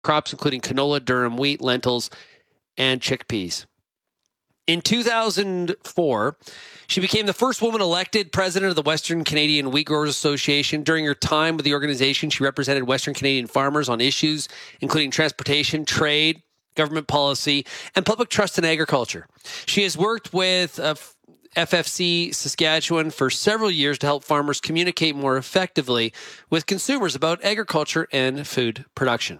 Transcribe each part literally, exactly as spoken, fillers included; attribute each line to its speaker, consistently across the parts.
Speaker 1: crops including canola, durum wheat, lentils, and chickpeas. In two thousand four, she became the first woman elected president of the Western Canadian Wheat Growers Association. During her time with the organization, she represented Western Canadian farmers on issues including transportation, trade, government policy, and public trust in agriculture. She has worked with uh, F F C Saskatchewan for several years to help farmers communicate more effectively with consumers about agriculture and food production.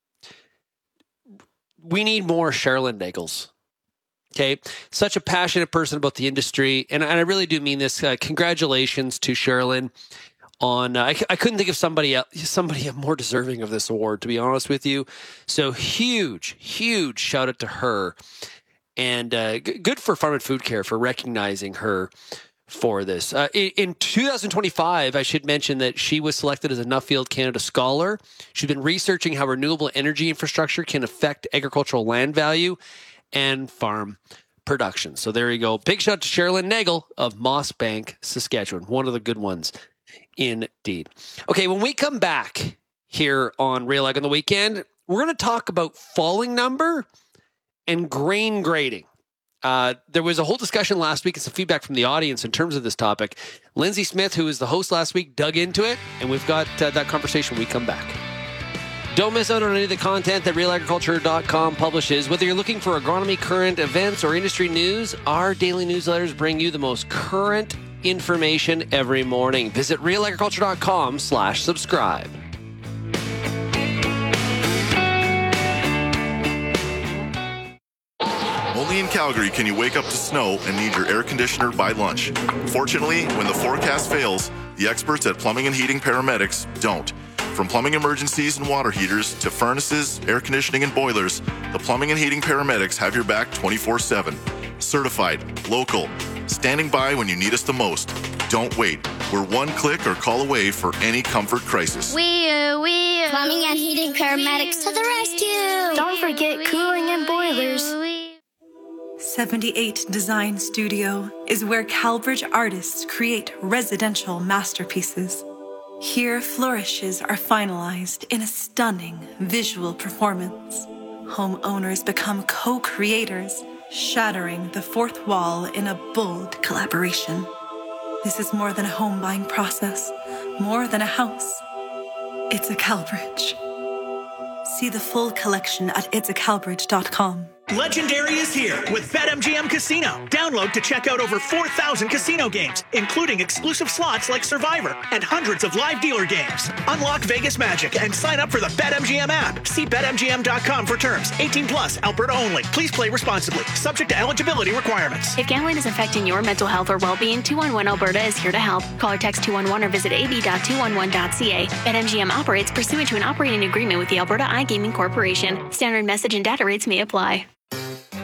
Speaker 1: We need more Charlene Nagels. Okay, such a passionate person about the industry, and, and I really do mean this. Uh, congratulations to Charlene on. Uh, I, I couldn't think of somebody else, somebody more deserving of this award, to be honest with you. So huge, huge shout out to her, and uh, g- good for Farm and Food Care for recognizing her for this. Uh, in, in two thousand twenty-five, I should mention that she was selected as a Nuffield Canada Scholar. She's been researching how renewable energy infrastructure can affect agricultural land value and farm production. So there you go. Big shout out to Charlene Nagel of Mossbank, Saskatchewan. One of the good ones indeed. Okay, when we come back here on Real Ag on the Weekend, we're going to talk about falling number and grain grading. Uh, there was a whole discussion last week and some feedback from the audience in terms of this topic. Lindsay Smith, who was the host last week, dug into it, and we've got uh, that conversation when we come back. Don't miss out on any of the content that real agriculture dot com publishes. Whether you're looking for agronomy, current events, or industry news, our daily newsletters bring you the most current information every morning. Visit real agriculture dot com slash subscribe.
Speaker 2: Only in Calgary can you wake up to snow and need your air conditioner by lunch. Fortunately, when the forecast fails, the experts at Plumbing and Heating Paramedics don't. From plumbing emergencies and water heaters to furnaces, air conditioning, and boilers, the Plumbing and Heating Paramedics have your back twenty-four seven. Certified, local, standing by when you need us the most. Don't wait. We're one click or call away for any comfort crisis.
Speaker 3: We, uh, we, uh, Plumbing and Heating Paramedics to the rescue.
Speaker 4: Don't forget cooling and boilers.
Speaker 5: seventy-eight Design Studio is where Calbridge artists create residential masterpieces. Here, flourishes are finalized in a stunning visual performance. Homeowners become co-creators, shattering the fourth wall in a bold collaboration. This is more than a home buying process, more than a house. It's a Calbridge. See the full collection at its a calbridge dot com.
Speaker 6: Legendary is here with BetMGM Casino. Download to check out over four thousand casino games, including exclusive slots like Survivor and hundreds of live dealer games. Unlock Vegas magic and sign up for the BetMGM app. See bet M G M dot com for terms. eighteen plus, Alberta only. Please play responsibly. Subject to eligibility requirements.
Speaker 4: If gambling is affecting your mental health or well-being, two one one Alberta is here to help. Call or text two one one or visit a b dot two one one dot c a. BetMGM operates pursuant to an operating agreement with the Alberta iGaming Corporation. Standard message and data rates may apply.